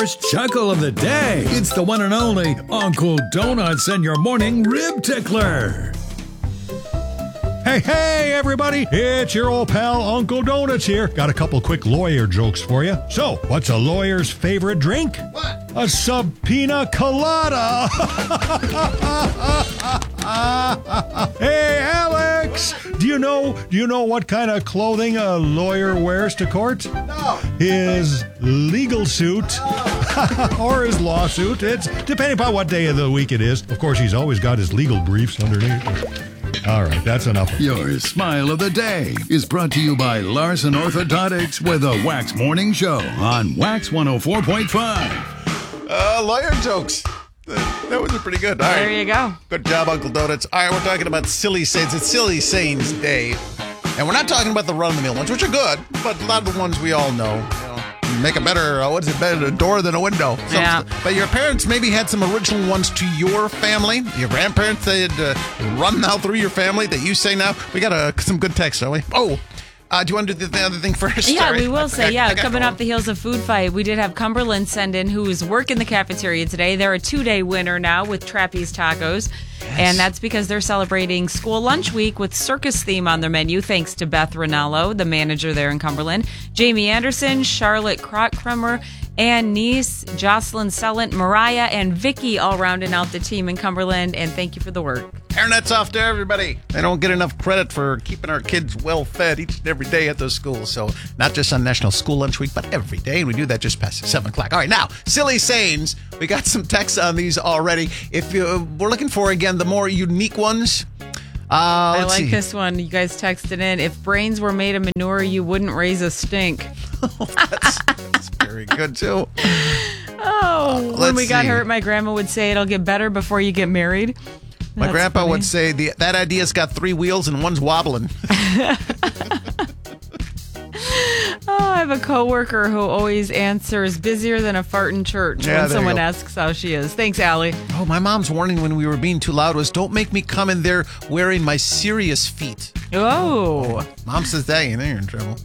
first chuckle of the day. It's the one and only Uncle Donuts and your morning rib tickler. Hey, everybody, it's your old pal Uncle Donuts here. Got a couple quick lawyer jokes for you. So, what's a lawyer's favorite drink? What? A subpoena colada. Hey, Alex, do you know what kind of clothing a lawyer wears to court? No. His legal suit. Or his lawsuit. It's depending upon what day of the week it is. Of course, he's always got his legal briefs underneath. All right, that's enough. Your smile of the day is brought to you by Larson Orthodontics with a Wax Morning Show on Wax 104.5. Lawyer jokes. That was pretty good. All right. There you go. Good job, Uncle Donuts. All right, we're talking about silly sayings. It's Silly Sayings Day. And we're not talking about the run-of-the-mill ones, which are good, but a lot of the ones we all know. Make a better, better a door than a window? Yeah. But your parents maybe had some original ones to your family. Your grandparents, they had run now through your family that you say now. We got some good text, don't we? Oh, do you want to do the other thing first? Yeah, Sorry. we will say, coming going. off the heels of Food Fight, we did have Cumberland send in, who is working the cafeteria today. They're a 2-day winner now with Trappy's Tacos. Yes. And that's because they're celebrating School Lunch Week with circus theme on their menu, thanks to Beth Rinaldo, the manager there in Cumberland, Jamie Anderson, Charlotte Krock-Kremer, Ann Neese, Jocelyn Sellant, Mariah, and Vicky all rounding out the team in Cumberland. And thank you for the work. Hairnets off to everybody. They don't get enough credit for keeping our kids well fed each and every day at those schools. So not just on National School Lunch Week, but every day. And we do that just past 7 o'clock. All right, now, silly sayings. We got some texts on these already. If we're looking for, again, the more unique ones. I like this one. You guys texted in. If brains were made of manure, you wouldn't raise a stink. That's very good, too. When we got hurt, my grandma would say it'll get better before you get married. My grandpa would say that idea's got 3 wheels and one's wobbling. I have a coworker who always answers busier than a fart in church when someone asks how she is. Thanks, Allie. Oh, my mom's warning when we were being too loud was, don't make me come in there wearing my serious feet. Oh. Mom says that, you're in trouble.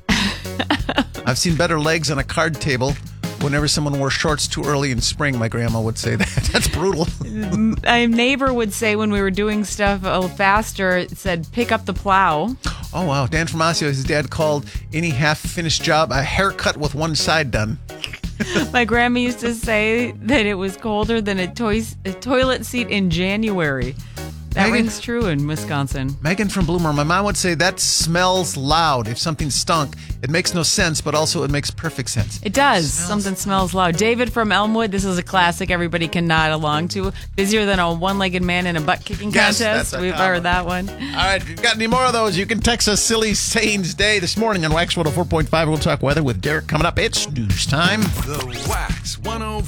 I've seen better legs on a card table. Whenever someone wore shorts too early in spring, my grandma would say that. That's brutal. My neighbor would say when we were doing stuff a little faster, it said, pick up the plow. Oh, wow. Dan Formasio, his dad called any half-finished job a haircut with one side done. My grandma used to say that it was colder than a toilet seat in January. That rings true in Wisconsin. Megan from Bloomer, my mom would say that smells loud. If something stunk, it makes no sense, but also it makes perfect sense. It does. Something smells loud. David from Elmwood, this is a classic everybody can nod along to. Busier than a one-legged man in a butt-kicking contest. We've heard that one. All right, if you've got any more of those, you can text us Silly Sayings Day this morning on Wax 104.5. We'll talk weather with Derek coming up. It's news time. The Wax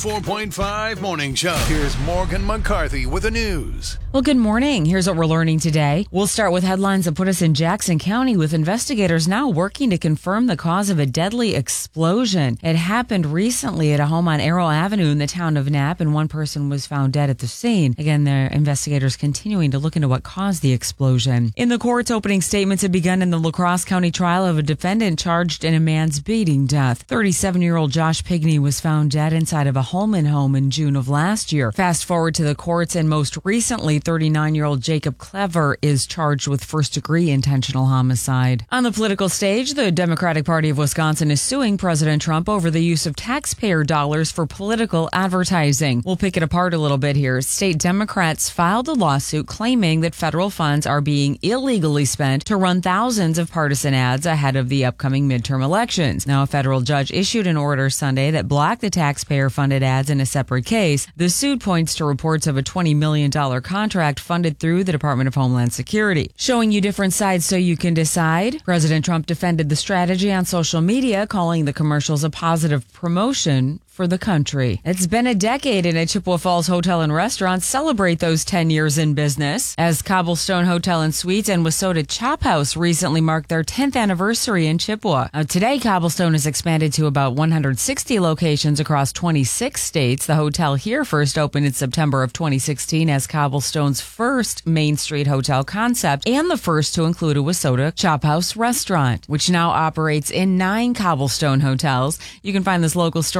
104.5 Morning Show. Here's Morgan McCarthy with the news. Well, good morning. Here's what we're learning today. We'll start with headlines that put us in Jackson County, with investigators now working to confirm the cause of a deadly explosion. It happened recently at a home on Arrow Avenue in the town of Knapp, and one person was found dead at the scene. Again, the investigators continuing to look into what caused the explosion. In the court's opening statements had begun in the La Crosse County trial of a defendant charged in a man's beating death. 37-year-old Josh Pigney was found dead inside of a Holman home in June of last year. Fast forward to the courts, and most recently, 39-year-old Jacob Clever is charged with first-degree intentional homicide. On the political stage, the Democratic Party of Wisconsin is suing President Trump over the use of taxpayer dollars for political advertising. We'll pick it apart a little bit here. State Democrats filed a lawsuit claiming that federal funds are being illegally spent to run thousands of partisan ads ahead of the upcoming midterm elections. Now, a federal judge issued an order Sunday that blocked the taxpayer-funded ads in a separate case. The suit points to reports of a $20 million contract funded through the Department of Homeland Security. Showing you different sides so you can decide, President Trump defended the strategy on social media, calling the commercials a positive promotion for the country. It's been a decade, and at Chippewa Falls Hotel and Restaurant celebrate those 10 years in business, as Cobblestone Hotel and Suites and Wissota Chop House recently marked their 10th anniversary in Chippewa. Today, Cobblestone has expanded to about 160 locations across 26 states. The hotel here first opened in September of 2016 as Cobblestone's first Main Street hotel concept, and the first to include a Wissota Chop House restaurant, which now operates in 9 Cobblestone hotels. You can find this local story online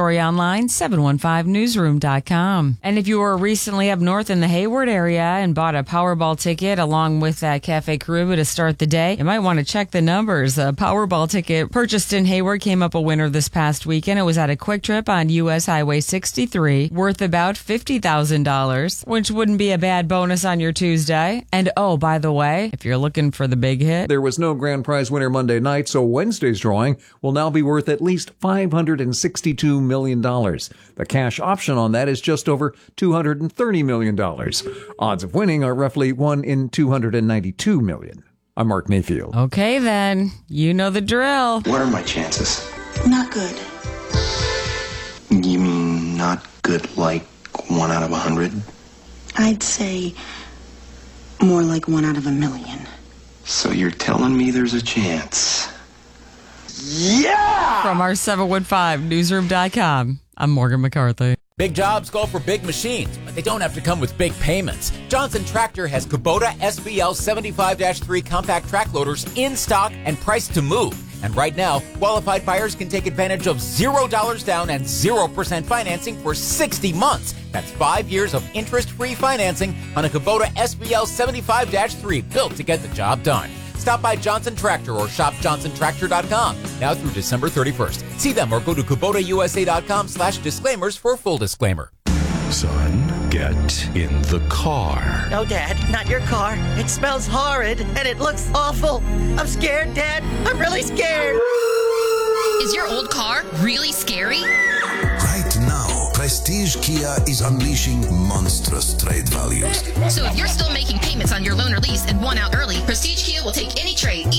online, 715newsroom.com. And if you were recently up north in the Hayward area and bought a Powerball ticket along with that Cafe Caribou to start the day, you might want to check the numbers. A Powerball ticket purchased in Hayward came up a winner this past weekend. It was at a Quick Trip on U.S. Highway 63, worth about $50,000, which wouldn't be a bad bonus on your Tuesday. And oh, by the way, if you're looking for the big hit, there was no grand prize winner Monday night, so Wednesday's drawing will now be worth at least $562 million. The cash option on that is just over $230 million. Odds of winning are roughly 1 in 292 million. I'm Mark Mayfield. Okay, then. You know the drill. What are my chances? Not good. You mean not good like 1 out of 100? I'd say more like 1 out of 1,000,000. So you're telling me there's a chance? Yeah! From our 715newsroom.com, I'm Morgan McCarthy. Big jobs call for big machines, but they don't have to come with big payments. Johnson Tractor has Kubota SBL 75-3 compact track loaders in stock and priced to move. And right now, qualified buyers can take advantage of $0 down and 0% financing for 60 months. That's 5 years of interest-free financing on a Kubota SBL 75-3 built to get the job done. Stop by Johnson Tractor or shop johnsontractor.com now through December 31st. See them or go to KubotaUSA.com/disclaimers for a full disclaimer. Son, get in the car. No, Dad, not your car. It smells horrid and it looks awful. I'm scared, Dad. I'm really scared. Is your old car really scary? Right now, Prestige Kia is unleashing monstrous trade values. So if you're still making payments on your loan or lease and want out early, Prestige Kia will take any trade,